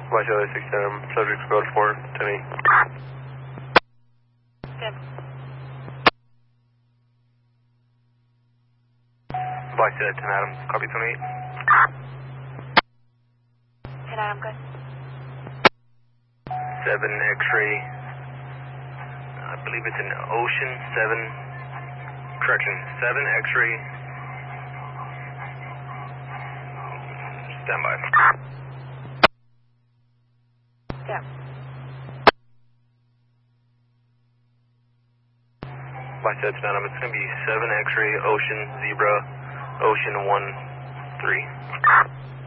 By Charlie 610, subject code 4, 10-8. Good. By 10 Adam, copy 28. 10 Adam, good. 7 X-ray, I believe it's an Ocean 7, correction, 7 X-ray, stand by. Yeah. By 10 Adam, it's going to be 7 X-ray, Ocean, Zebra, Ocean 1, 3.